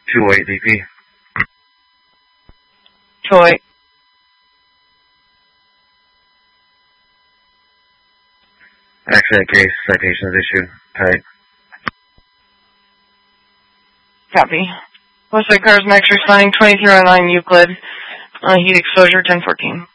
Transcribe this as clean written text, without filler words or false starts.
208 DP. 208. Accident case, citations issued. Tight. Copy. Westside Cars Max responding 2309 Euclid. Heat exposure 1014.